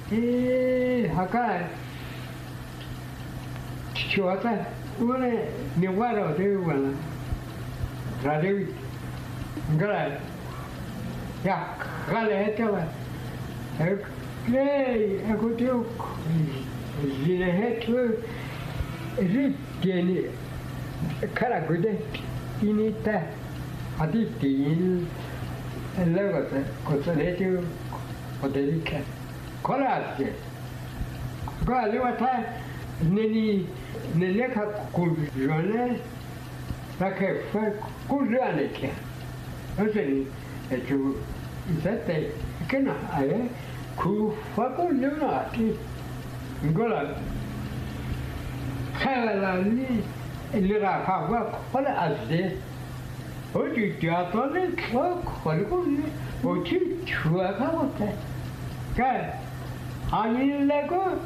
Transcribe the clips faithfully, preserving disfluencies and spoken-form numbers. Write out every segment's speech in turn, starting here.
이 아까 좋았다. 오늘 내가로 되고는 라디오 그래. 야, 가래 했잖아. 그래, 그것도 이제 해도 리트니 카라고데 이니타 아디티 엘레거데 코스레티오 오데리카 콜라스 갈리와타 네니 네레카 쿠르네 라케 파 쿠르네케 어제니 에투 이제테 그나 아예 쿠파고 르나티 이거라 칼라니 일라 파고 콜라 아즈데 어디 뛰어더니 뭐 걸고니 어디 추가하고대 그 아니래고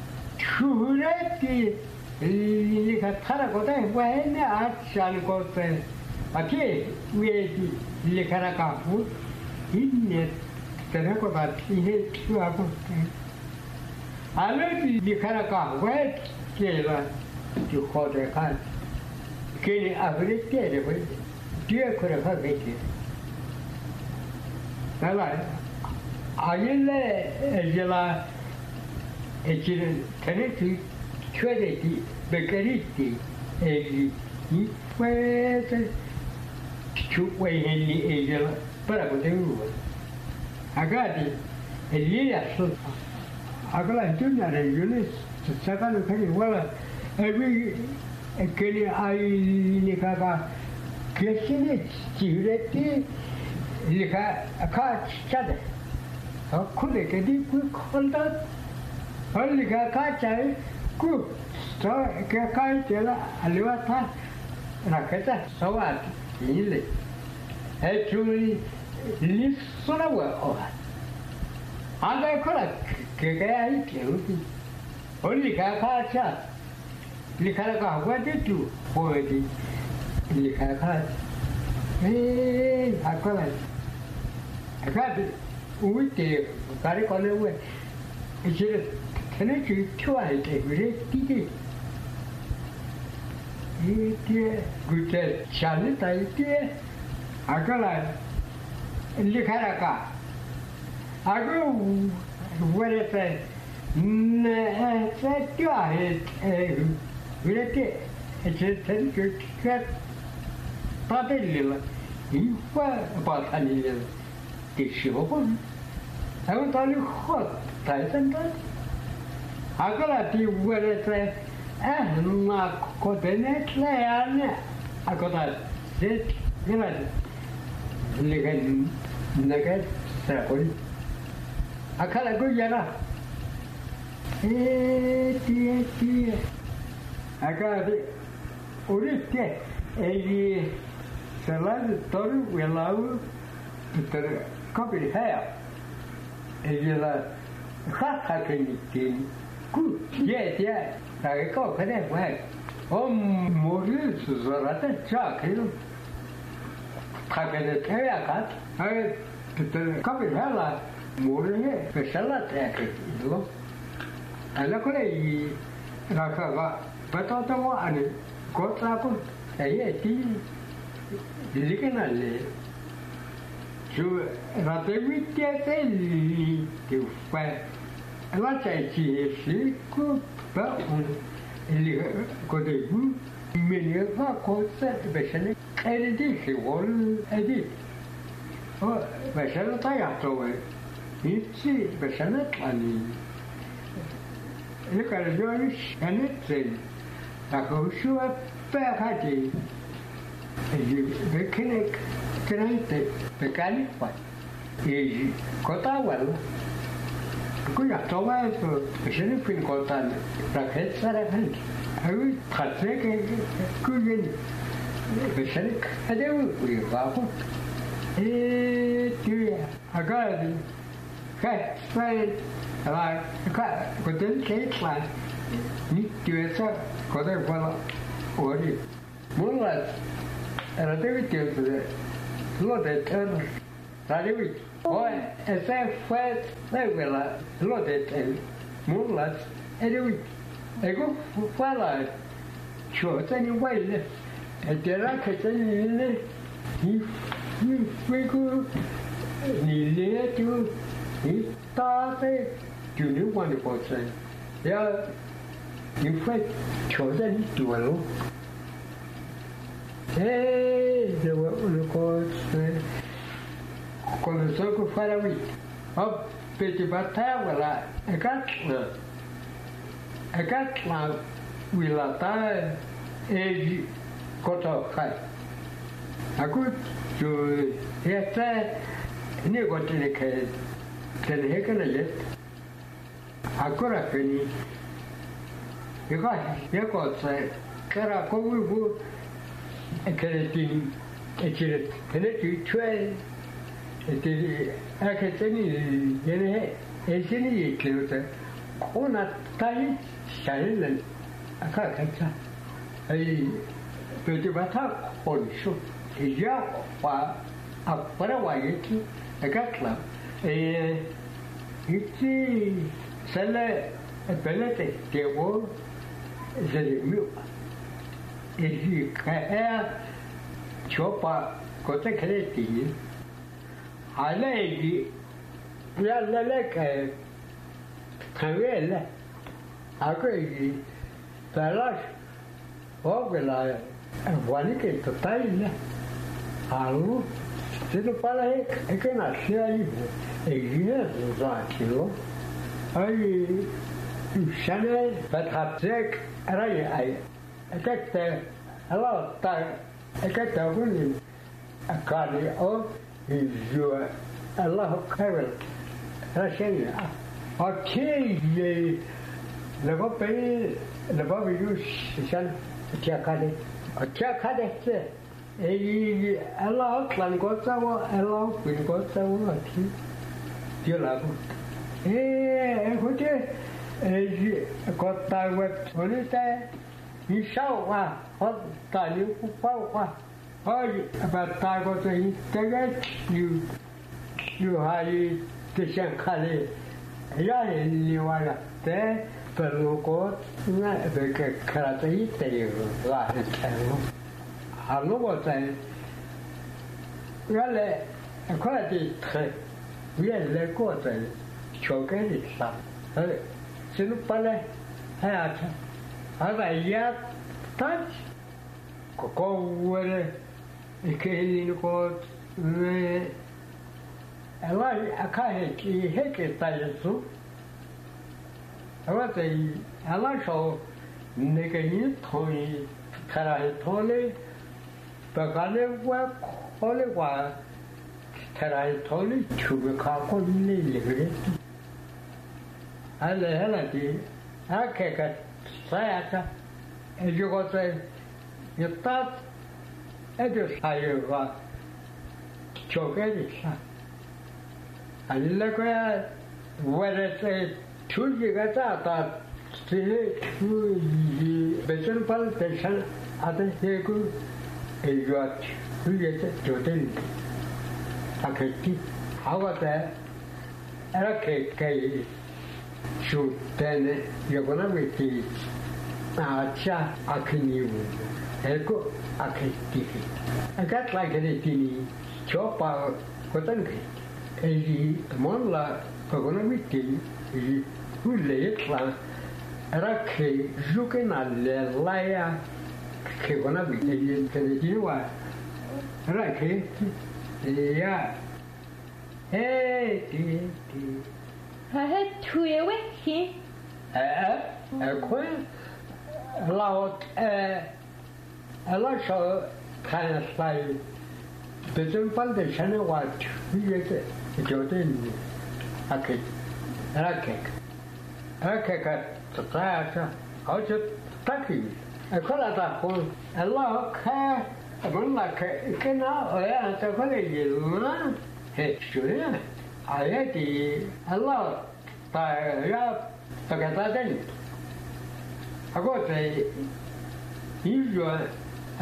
추레티 이리가 타라고대 왜네 아치안 거대 아키 위에디 이리카라가고 있네 때라고다 이해 추하고대 알레디 이리카라가 왜 केला जो खोदे खान केले अगले तेरे भाई दिया करे खा गई थी नला आगे ले जला एचिरे तेरे थी चुरे थी बेकरी थी एजी ये पैसे चुपे हेली एजला पर अब तो हुआ आगादी एलिया सो अगला दुनिया रे Younis Sakalo kani wala every kani ai nikaka kesine chireti lika ka chade akule kedi ku khonda halika ka chai ku sta ka ka tela alwata raketa sawat ile etuli lisona wa oha anda kola ke ke ai ke Only Kaka, Likaka, what did you? Poety, Likaka. Hey, I call it. I got it. We take very on the way. It's a tenantry twice every day. Good, Charlotte, I dear. I call it Likaraka. I go where it says. Ne, c'est toi, et vous êtes, et c'est que tu as pas de l'île. Il faut pas aller l'île. T'es chaud, ça vous a lu quoi, t'as entendu? Agora, tu vois, c'est un côté net, là, agora, c'est grave. Les gars, les gars, c'est quoi? Akala Guyana. Eh, tia, tia. Agora, orite, ele, sei lá, todo o elau, todo, como ele é, ele lá, haha, que ele tem, cu, yeah, yeah, aí qual que é, vai, o morrer, zorata, já, que ele, cabeça, é a gata, aí, todo, como ele é lá, morrer, fechar lá, é aquilo, Alla kore i raka ga patata wa ane kotra ko aye ti likena le ju rate mitya te li te fa ala chai chi si ko pa un li ko de bu meni va ko se besene ere di si wol edi o besene ta ya to we itsi besene ani Le cardiologue en est la caution perhati e beknek trente pecani fa e kota wal ko ya to wa to jeni pin kota la khet sara kan ayu khatre ke ku yen beshenek ade u va ko e tu agadi khet sai là có có tính kết là nhất chưa sao có thể phải là ủa đi muốn là là tới cái chuyện rồi lo để thân ra đi oh esa fue la lo de moonlight anyway ego fala cho tani wai e dera che tani ne ni ni fego ni le tu ni ta te tu ni wani po sai ya ni fai cho tani tu lo e devo una cosa comenzó con Farabi. Oh, pero batalla la acatla. Acatla wilata e koto kai. Aku tu esta ni gotine ke tene kana let. Aku ra keni. Iko ya ko sai kara ko bu ekeretini ekeret tene tu tue e anche teni viene e se ne chiude una taglia sale a caccia e per ti bata con su e già qua a Paraguay e caccia e itti sale e bellete che vuoi se ne mio e si è chopa cosa credi عليه يلا لك كويل أقول ثلاث وقلا وانك تطيل علو تدفع هيك كنا شيء يجينا زاكيلو أي سنة فتحتك رأي أي أكتر الله تا أكتر أقول أكاري أو يجوا الله خير رشينا أكيد لما بي لما بيجوش شان تياكادي تياكادي إيه الله أطلع نقطة الله في نقطة وأكيد يلاقو إيه كنت إيه قطة وتونيتا يشاوا قطة يوقفوا Oggi per fare questo internet io io hai che cercare io li guarda te per lo corso perché caratteristiche la interno allora sai quelle quelle di tre viene le cose ciò che ti sa se non parla è altro allora io tanti come e che lì no ne allora accade che è che sta su allora sei allora so ne che ni thoi khara he thole pagale wa khole wa khara he thole chube kha ko ni le gre alle hala ti a che ka sai ata e gioco sai io tat e io sai va ciò che dice allora vuole se tu gli ta se tu gli beson pal tension adesso che e io tu gli te joten aketi avata era che che su tene io con amici a c'ha a kiniu ecco a che tifi a gat like it tini chopa kotan ke e di mon la con amici e ulle la era che gioca nelle laia che con amici che di wa era che ya e ti ti ha he tuewe hi eh eh qua la eh alla so kind of style betul palde shane wat yete joten akek akek akek tata auto taki akola ta ko alla ka abunla ke kena oya ta kole yuna he shuri ayati alla ta ya ta kata den agote io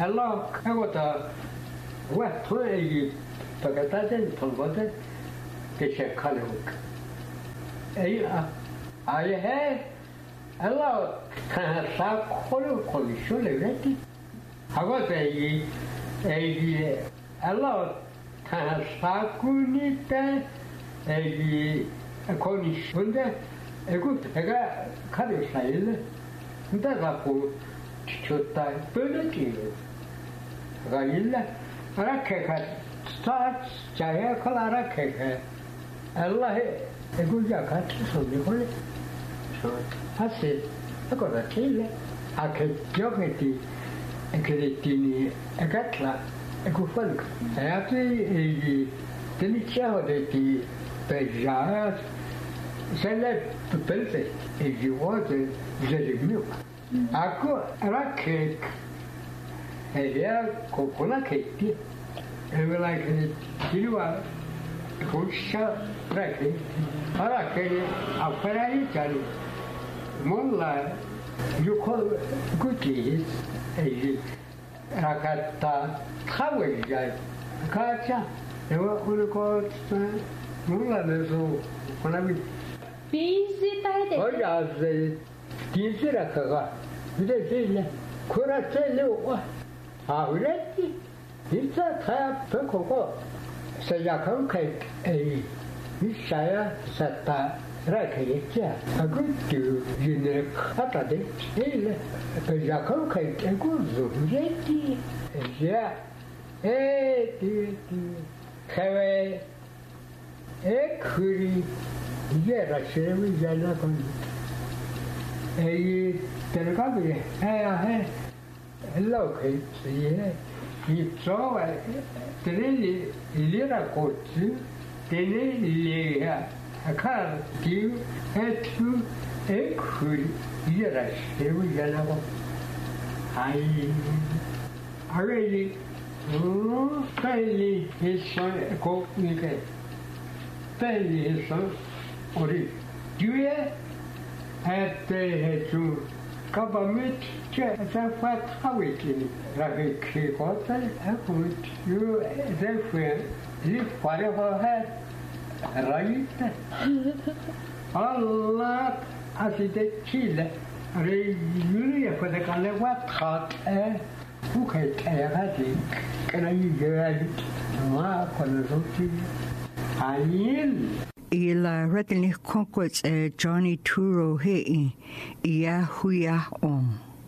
allora, quando va tu e perché sta dentro, guarda, تشك خلوك أي أي هاي الله كان ساق خلو كل شو لبنتي هقول أي أي الله كان ساقوني تا أي كوني شو ده أقول تكا خلو سايل ده كابو تشوتا بلتي غايلا ركّك صار جاي كلا ركّك الله يقول يا كات سوني كله شو هسه أقول كيله أكيد جوكتي أكيدتني أكتلا أقول فلك هاتي تني شهادتي بجاهات سلب بلفت الجوات زلميو أكو ركّك هي كوكولا كيتي أنا كنت كيلوا كوشا ركّي ركّي أفرعي كاري مولا يقول كوتيس أي ركّتا خاوي جاي كاتشا هو كل مولا نزو كنامي بيزي تايدي هو جاز تيزي ركّا بدي تيجي كورا تلو هاولتي إذا كان بكوكو سيكون كي أي مشايا ستا ركيجا أقول تو جنك أتادي إلا بيكون كي أقول زوجتي جا إيه تي تي كوي إيه كوري يا رشيوي جانا كون أي تركابي هيا هيا لو كي il trova delle le raccolte delle le a cara di e tu e qui era se vi ganavo ai avevi no belli e sono comiche belli e sono ori due e te tu Kabamit, c'è da fare avvicini, la che cosa è appunto, io devo lì fare fare raita. Allah asite chile, re yuri e fare con le quattro e buche e rati, che non gli gli ma con tutti anin. Il redlich konkurz Johnny Turo he ia huia om.